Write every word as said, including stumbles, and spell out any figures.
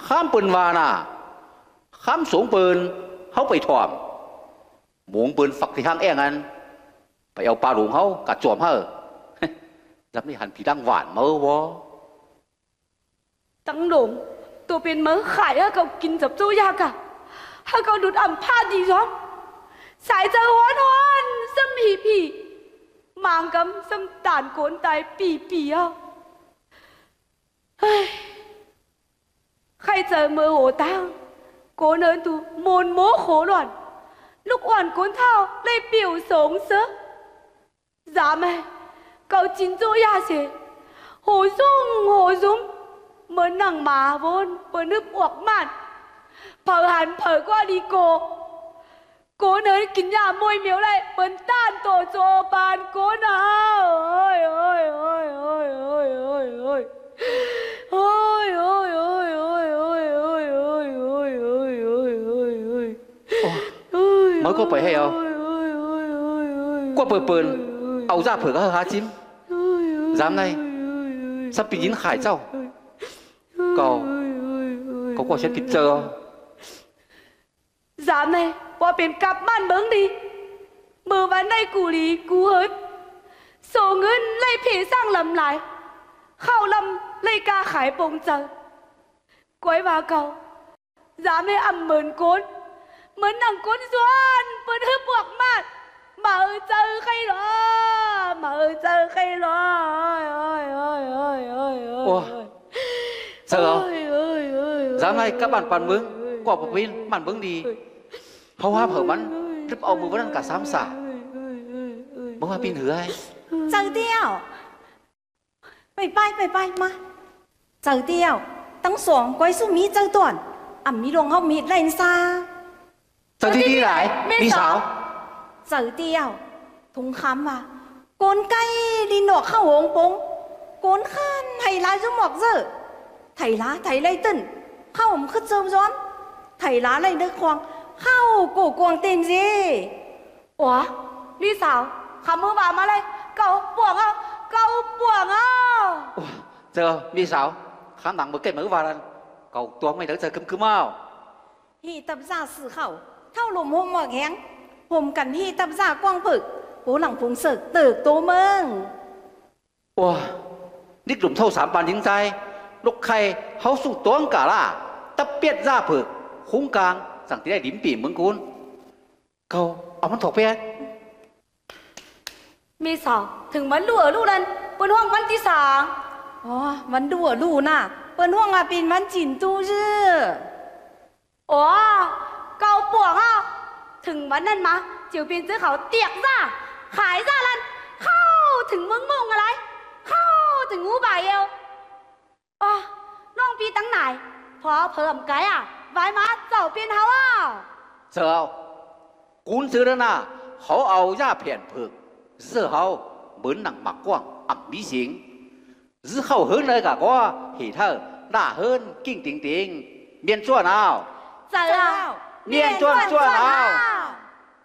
ข้ามปืนวาน่ะข้ามสูงปืนเขาไปถ่อมหมุงปืนฝักที่ห้างแอ่งันไปเอาปลาหลวงเขากัดจวมเขาจำนี่หันผีดังหวานเมื่อวะตั้งหลงตัวเป็นเมื่อขายให้เขากินจับจู้ยากะให้เขาดูดอ่ำผ้าดีร้อนสายเจอฮ้อนฮ้อนซ้ำผีผีมางกำซ้ำตานโกนตายปีปีอ่ะเฮ้ยใครเจอเมื่อโหตั้งโกนเอินตูโมนโมโขหล่อนลูกอ่อนโกนเท่าเลยเปี่ยวสงเสือgiả mày cậu chín chỗ ya sẽ hồ dung hồ dung mới nằng má vốn mới nước uộc mặn phở hắn phở qua đi cô cố nơi kín nhà môi miếu lại mới tan tổ cho bàn cố nào ôi ôi ôi ôi ôi ôi ôi ôi ôi ôi ôi ôi ôi ôi ôi ôi ôi ôi mới có phải hay không qua bờ bờnเอาraเผือกก็หาจิ้มดามไงสับปีนขายเจ้าก็ก็กว่าฉันผิดเจอดามไงว่าเป็นกลับบ้านเบิ้งดีมือวันในกูรีกูเฮิร์ตโซเงินไล่ผีสร้างลำไหลเข้าลำไล่กาขายปงเจอก้อยว่าเก่าดามไงอ่ำเหมือนโกนเหมือนหนังโกนซ้อนเปิดฮึบวกมากมาเออเจอใครหรอมาเออเจอใครหรอโอ้ยโอ้ยโอ้ยโอ้ยโอ้ยเจอดามไงcác bạn bạn mướn quả bọc pin bạn mướn điเพราะว่าเผื่อมันรีบเอามือไว้นั่นกับสามสาเมื่อวานปีนหือไอ้เจอเดียวไปไปไปไปมาเจอเดียวตั้งสองก้อยสู้มีเจอต่วนอ่ำมีลงเขามีเล่นซาเจอที่ที่ไหนมีสาวเจอเดียวทุงคำว่าโกนไก่ลีหนวกเข้าหงปงโกนข้านไถลาจุหมอกเจอไถลาไถไล่ตึ้นเข้าผมขึ้นเจอร้อนไถลาไล่เด็กควงเข้ากูกวงเต็มสิวะลี่สาวคำเมื่อวานมาเลยเกาป่วงอ่ะเกาป่วงอ่ะเจอมีสาวข้ามหนังเมื่อกี้เมื่อวานเกาตัวไม่เดือดเจอคึมคึมเอาฮีตับซาสื่อเข่าเท่าลมห่มหมอกแห้งห่มกันฮีตับซากว้างผึกปูหลังพุงเสกตึกโตเมืองว้านิกหลุมเท่าสามปานยิงใจลูกไข่เขาสู้ตัวงกาล่าตะเปียดร่าผึกคุ้งกลางสั่งที่ได้ดิมปีเมืองกุนเกาเอามันถกไปมีสาวถึงวันดูเออลูกนั้นเป็นห้องวันที่สามอ๋อวันดูเออลูน่ะเป็นห้องอาเป็นวันจินตู้ชื่ออ๋อเกาป่วงอ่ะถึงวันนั้นมาเจียวเป็นเจ้าเขาเตียกซ่าขายซ่าลันเข้าถึงเมืองมงอะไรเข้าถึงงูบ่ายเอวอ๋อน้องปีตั้งไหนพอเพิ่มไกอ่ะไว้มาเจ้าเป็นเฮาอ่ะเจ้ากุนซื้อแล้วนะเขาเอาย่าเพียนผึกเสื้อเขาเหมือนหนังหมักกว้างอับมีสิงซื้อเข้าเฮิร์นเลยกะก็เห็นเธอหน้าเฮิร์นกิ้งติงติงเมียนชั่วหนาวเจ้าเมียนชั่วชั่วหนาว